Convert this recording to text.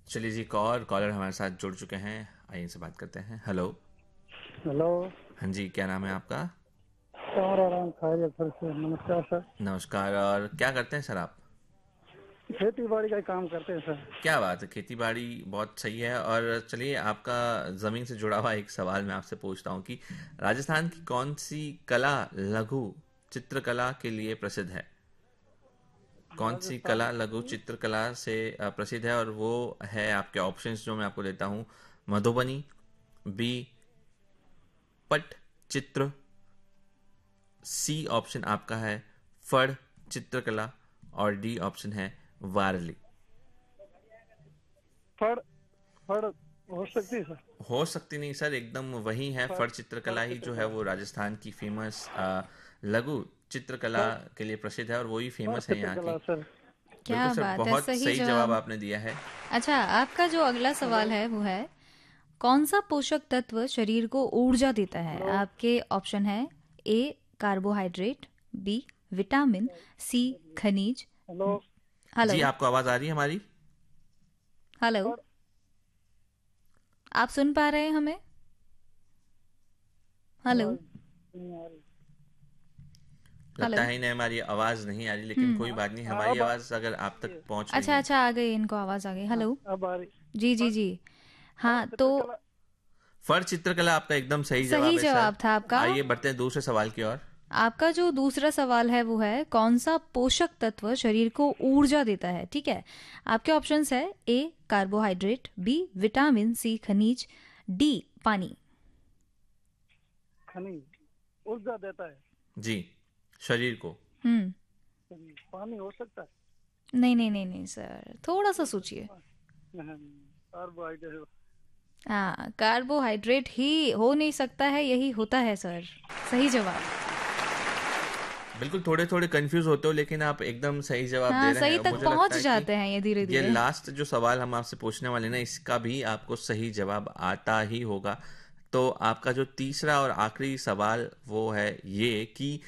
चलिए जी, एक और कॉलर हमारे साथ जुड़ चुके हैं। आइए इनसे बात करते हैं। हेलो। हेलो। हाँ जी, क्या नाम है आपका? और आराम खैरियत फिर से नमस्कार सर। नमस्कार। और क्या करते हैं सर आप? खेती बाड़ी का ही काम करते हैं सर। क्या बात है, खेती बाड़ी बहुत सही है। और चलिए, आपका ज़मीन से जुड़ा हुआ एक सवाल मैं आपसे पूछता हूँ कि राजस्थान की कौन सी कला लघु चित्रकला के लिए प्रसिद्ध है? कौन सी राजस्थान कला लघु की चित्रकला से प्रसिद्ध है? और वो है, आपके ऑप्शंस जो मैं आपको देता हूँ: मधुबनी, बी पट चित्र, सी ऑप्शन आपका है फड़ चित्रकला, और डी ऑप्शन है वारली। फड़ फड़ हो सकती है सर। हो सकती नहीं सर, एकदम वही है। फड़ फड़ फड़ चित्रकला ही जो है चित्रकला। वो राजस्थान की फेमस लघु चित्रकला फड़ के लिए प्रसिद्ध है, और वही फड़ फेमस है यहाँ की। चित्रकला सर। बिल्कुल क्या सर, बात है, बहुत सही सही जवाब जवाब। आपने दिया है। अच्छा, आपका जो अगला हेलो। सवाल है वो है, कौन सा पोषक तत्व शरीर को ऊर्जा देता है? हेलो। आपके ऑप्शन है: ए कार्बोहाइड्रेट, बी विटामिन, सी खनिज। हेलो। जी, हेलो। आपको आवाज आ रही है हमारी? हेलो। फड़ आप सुन पा रहे हैं हमें? हेलो। आवाज नहीं आ रही। लगता हेलो। है इन्हें हमारी आवाज नहीं आ रही, लेकिन कोई बात नहीं, हमारी अब आवाज अगर आप रही तक है। पहुंच रही अच्छा है। अच्छा, आ गई, इनको आवाज़ आ गई। हाँ, हेलो। अब आ रही। जी जी फड़ जी। फड़ हाँ तो चित्रकला। फड़ चित्रकला आपका एकदम सही सही जवाब है सर। जवाब था आपका। आइए बढ़ते हैं दूसरे सवाल की ओर। आपका जो दूसरा सवाल है वो है, कौन सा पोषक तत्व शरीर को ऊर्जा देता है? ठीक है, आपके ऑप्शंस है: ए कार्बोहाइड्रेट, बी विटामिन, सी खनिज, डी पानी। खनिज ऊर्जा देता है। जी, शरीर को। हम्म। पानी हो सकता है। नहीं नहीं नहीं नहीं सर, थोड़ा सा ऊर्जा सोचिए। कार्बोहाइड्रेट। हाँ, कार्बोहाइड्रेट ही हो नहीं सकता है, यही होता है सर। सही जवाब। बिल्कुल, थोड़े थोड़े कंफ्यूज होते हो, लेकिन आप एकदम सही जवाब दे हाँ, रहे सही हैं। तक मुझे लगता पहुंच है कि जाते हैं ये धीरे ये धीरे। लास्ट जो सवाल हम आपसे पूछने वाले ना, इसका भी आपको सही जवाब आता ही होगा। तो आपका जो तीसरा और आखिरी सवाल वो है ये कि